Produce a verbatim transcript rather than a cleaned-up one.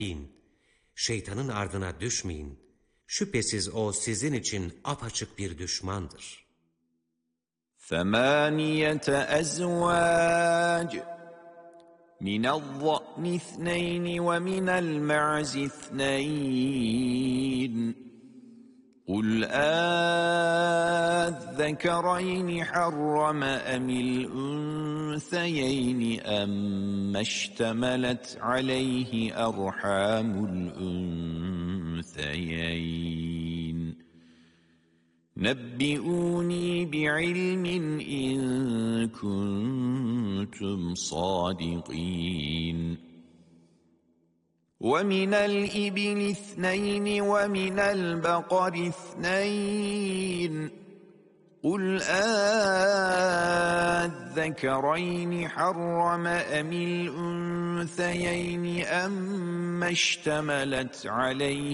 Şeytanın ardına düşmeyin. Şüphesiz o sizin için apaçık bir düşmandır. ثمانية أزواج من الضأن اثنين ومن المعز اثنين قل آذكرين حرم أم الأنثيين أما اشتملت عليه أرحام الأنثيين نبئوني بعلم إن كنتم صادقين ومن الإبل اثنين ومن البقر اثنين قل آذكرين حرم أم الأنثيين أما اشتملت عليه